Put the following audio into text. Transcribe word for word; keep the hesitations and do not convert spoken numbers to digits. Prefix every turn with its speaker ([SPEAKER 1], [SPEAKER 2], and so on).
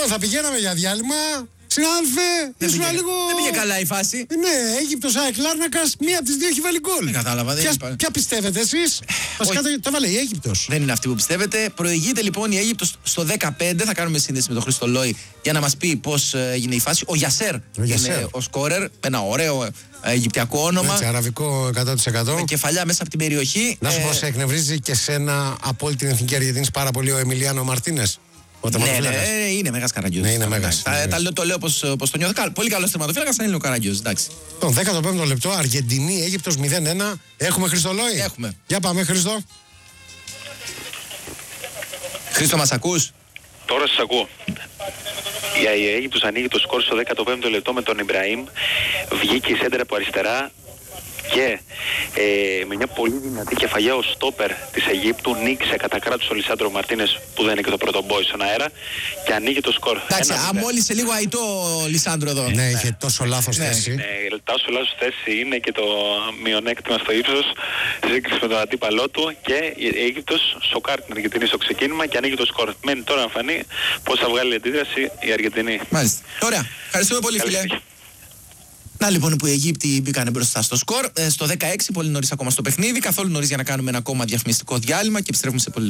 [SPEAKER 1] Λοιπόν, θα πηγαίναμε για διάλειμμα. Συνάδελφε, ήσουν λίγο.
[SPEAKER 2] Δεν πήγε καλά η φάση.
[SPEAKER 1] Ναι, Αίγυπτος ΑΕΚ Λάρνακας, μία από τις δύο έχει βάλει γκολ.
[SPEAKER 2] Δεν κατάλαβα. Δεν
[SPEAKER 1] Ποια,
[SPEAKER 2] είπα.
[SPEAKER 1] ποια πιστεύετε εσείς? Βασικά το, το βάλε η Αίγυπτος.
[SPEAKER 2] Δεν είναι αυτή που πιστεύετε. Προηγείται λοιπόν η Αίγυπτος στο δεκαπέντε. Θα κάνουμε σύνδεση με τον Χρήστο Λόι για να μας πει πώς έγινε η φάση. Ο Γιασέρ είναι ο σκόρερ. Ένα ωραίο αιγυπτιακό όνομα.
[SPEAKER 1] Έτσι, αραβικό εκατό τοις εκατό.
[SPEAKER 2] Με κεφαλιά μέσα από την περιοχή.
[SPEAKER 1] Να σου
[SPEAKER 2] ε...
[SPEAKER 1] πω, σε εκνευρίζει και σένα από όλη την εθνική Αργεντινής πάρα πολύ ο Εμιλιάνο Μαρτίνες.
[SPEAKER 2] Ναι, ναι, είναι μέγας Καραγκιόζης.
[SPEAKER 1] Ναι, είναι μέγας.
[SPEAKER 2] Τα, τα λέω, το λέω πως, πως το νιώθω. Πολύ καλός τερματοφύλακας, θα είναι ο Καραγκιόζης, εντάξει.
[SPEAKER 1] Το δέκατο πέμπτο λεπτό, Αργεντινή, Αίγυπτος μηδέν ένα. Έχουμε Χρήστο Λόι?
[SPEAKER 2] Έχουμε.
[SPEAKER 1] Για πάμε, Χρήστο.
[SPEAKER 2] Χρήστο, μας ακούς?
[SPEAKER 3] Τώρα σας ακούω. Η Αίγυπτος ανοίγει το σκορ στο δέκατο πέμπτο λεπτό με τον Ιμπραήμ. Βγήκε η σέντρα από αριστερά. Και ε, με μια πολύ δυνατή κεφαλιά ο στόπερ της Αιγύπτου νίκησε κατά κράτος ο Λισάντρο Μαρτίνες, που δεν είναι και το πρώτο μπόι στον αέρα, και ανοίγει το σκορ.
[SPEAKER 2] Εντάξει, α, μόλις σε λίγο αητό ο Λισάντρο εδώ.
[SPEAKER 1] Ναι, είχε τόσο λάθος
[SPEAKER 2] ναι.
[SPEAKER 1] θέση.
[SPEAKER 3] Ναι, τόσο λάθος θέση είναι και το μειονέκτημα στο ύψος σύγκριση με τον αντίπαλό του, και η Αίγυπτος σοκάρει την Αργεντινή στο ξεκίνημα και ανοίγει το σκορ. Μένει τώρα να φανεί πώς θα βγάλει αντίδραση η Αργεντινή.
[SPEAKER 2] Μάλιστα. Ωραία. Ευχαριστούμε πολύ, φίλε. Να λοιπόν που οι Αιγύπτιοι μπήκαν μπροστά στο σκορ. Ε, στο δεκαέξι, πολύ νωρίς ακόμα στο παιχνίδι. Καθόλου νωρίς για να κάνουμε ένα ακόμα διαφημιστικό διάλειμμα και επιστρέφουμε σε πολύ